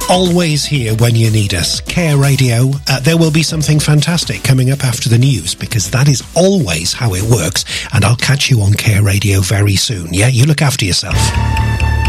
Always here when you need us. Care Radio. There will be something fantastic coming up after the news, because that is always how it works. And I'll catch you on Care Radio very soon. Yeah, you look after yourself.